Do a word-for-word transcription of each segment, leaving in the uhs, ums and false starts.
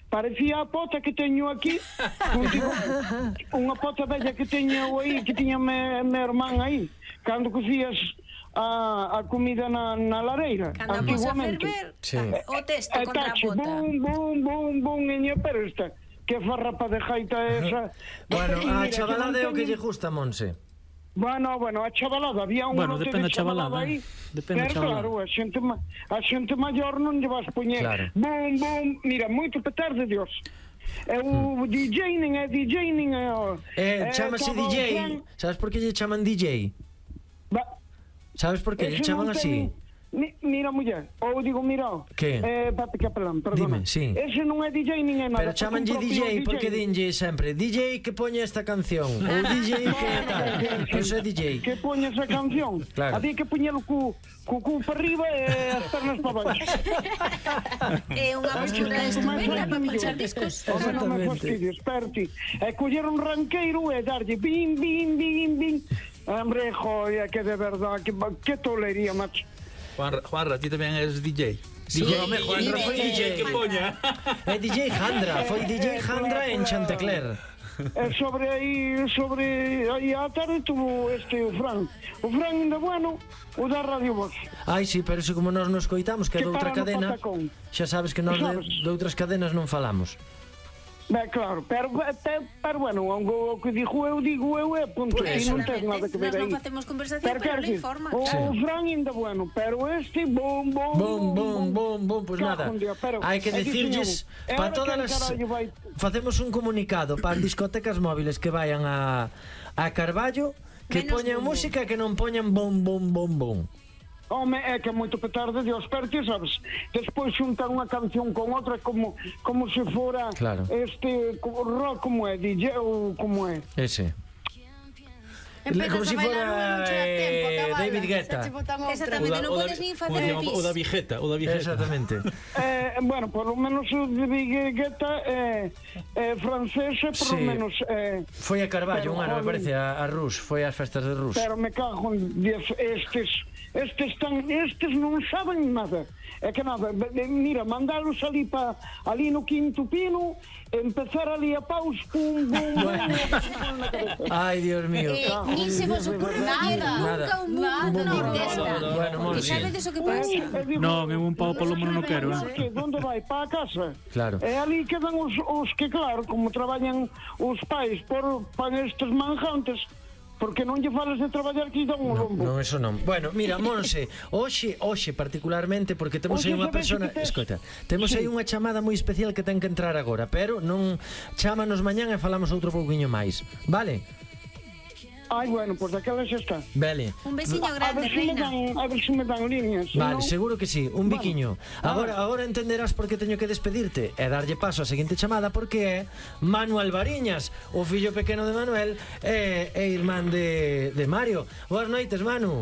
parecía a pota que teño aquí, unha pota bella que teño aí, que tiña me, me irmán aí, cando cocías a, a comida na, na lareira, cando antiguamente. Cando a ferver, o testo e, contra tache, a pota. Bum, bum, bum, bum, eña, pero esta, que farrapa de jaita esa. Bueno, a chavalada é o que lle gusta, Monse. Bueno, bueno, a chavalada, había un bueno, lote depende de chavalada, chavalada aí, depende pero chavalada. claro, a xente, a xente maior non lle vas poñer, claro. Bum, bum, mira, moito petarde, Dios. É o hmm. D J, nin é D J, nin é... Eh, chamase D J, sabes por que lle chaman D J? Ba, sabes por que lle chaman así? Mi, mira, muller, ou digo, mira, que? Eh, Papi Capelán, perdona. Dime, sí. Ese non é D J nin é nada. Pero chamanlle D J porque dinlle sempre D J que poña esta canción ou D J que tal. Pois é D J que poña esa canción. Claro. Había que poñelo cu cu cu para arriba e as pernas para baixo. É unha postura estupenda para pinchar discos. Home, non me fastidies, Perti. E coller un ranqueiro e darlle bim, bim, bim, bim. Hombre, joia, que de verdad, que, que tolería, macho. Juanra, Juanra, ti tamén és D J. Sí, D J, home, Juanra foi D J. Que poña. É D J Jandra, foi D J Jandra en Chantecler. E sobre aí, sobre aí a tarde tuvo este o Fran. O Fran ainda bueno, o da Radio Voz. Ai, sí, pero se como nós nos coitamos que é de outra cadena, xa sabes que nós de, de outras cadenas non falamos. Ben, claro, pero, pero, pero bueno, o que digo eu, digo eu, é punto, e non tens nada que ver aí. Nós non facemos conversación, pero, pero le informa. O, o Fran ainda bueno, pero este, bom, bom, bom, bom, bom, bom, pues nada, hai que decirlles, para todas as... Facemos un comunicado para as discotecas móviles que vayan a, a Carballo, que poñan música, que non poñan bom, bom, bom, bom. Home, é que é moito petarde de Osperti, sabes? Despois xuntan unha canción con outra como como se fora claro. este rock, como é, D J ou como é? Ese. Como se fora eh, David Guetta. Exactamente, non podes nin facer el pis. O da Vigeta, o da Vigeta. Exactamente. eh, bueno, por lo menos o David Guetta é eh, eh, francesa, por lo menos eh, foi a Carballo un ano, me parece, a, a Rus, foi ás festas de Rus. Pero me cago en diez, estes estes tan, estes non saben nada. É que nada, mira, mandalos ali pa, ali no Quinto Pino, empezar ali a paus, pum, bum, bum. Ai, Dios mío. Eh, ni se vos ocurre nada, nunca un bum, non desta. Bueno, moi bien. Sabedes o que pasa? Non, eu un pau polo mono non quero. Onde vai? Pa a casa? Claro. E ali quedan os, os que, claro, como traballan os pais por, para estes manjantes, porque non lle falas de traballar que dá un lombo. Non, eso non. Bueno, mira, Monse, hoxe, hoxe particularmente, porque temos aí unha persona, escoita, temos aí unha chamada moi especial que ten que entrar agora, pero non chámanos mañán e falamos outro pouquiño máis. Vale? Ai, bueno, pois pues daquela xa está. Vale. Un besiño grande, a ver si reina. Dan, a ver se si me dan líneas. Vale, ¿no? seguro que sí, un biquiño. Vale. Agora, agora entenderás por que teño que despedirte e darlle paso á seguinte chamada, porque é Manu Alvariñas, o fillo pequeno de Manuel e, e irmán de, de Mario. Boas noites, Manu.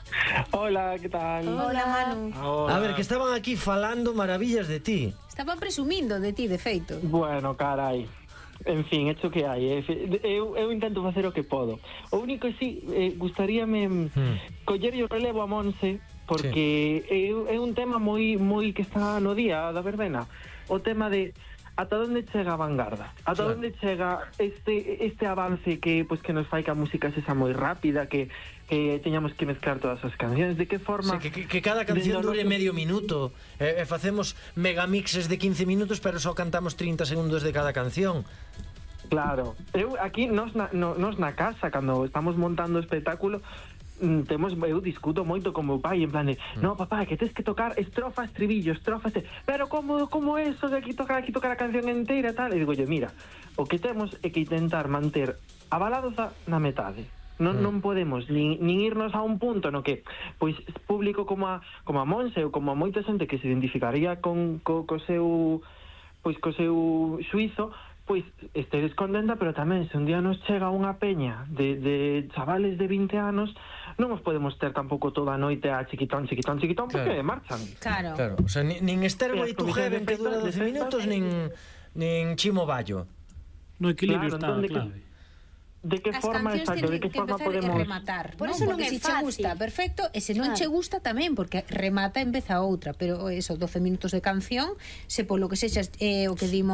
Hola, que tal? Hola, Manu. Hola. A ver, que estaban aquí falando maravillas de ti. Estaban presumindo de ti, de feito. Bueno, carai. En fin, hecho que hai. Eu, eu intento facer o que podo. O único que sí, eh, gustaríame hmm. collerlle o relevo a Monse, porque sí. é, é un tema moi moi que está no día da verbena. O tema de ata onde chega a vanguarda, ata claro. onde chega este este avance que pues que nos fai que a música sexa moi rápida, que que teñamos que mezclar todas as cancións, de que forma... Sí, que, que cada canción dure medio minuto, e eh, eh, facemos megamixes de quince minutos, pero só cantamos trinta segundos de cada canción. Claro, eu aquí nos na, no, nos na casa, cando estamos montando o espectáculo, temos, eu discuto moito con meu pai en plan de, mm. no papá, que tens que tocar estrofa, estribillo, estrofa, este... pero como como eso de aquí tocar aquí tocar a canción inteira tal, e digo yo, mira, o que temos é que intentar manter a baladoza na metade. Non, mm. non podemos nin, nin irnos a un punto no que pois público como a, como a Monse ou como a moita xente que se identificaría con co, co seu pois co seu suizo, pois estedes contenta, pero tamén se un día nos chega unha peña de, de chavales de vinte anos, non os podemos ter tampouco toda a noite a chiquitón, chiquitón, chiquitón, claro. porque marchan. Claro. Claro, o sea, nin, nin Esterbo e tu Heaven que dura doce minutos, nin, nin Chimo Bayo. No equilibrio claro, está clave. De que as forma exacto, de que forma podemos rematar, por ¿no? eso non porque é se fácil. che gusta, perfecto, e se non claro. che gusta tamén, porque remata e empeza outra, pero eso, doce minutos de canción, se polo que sexas eh, o que dimos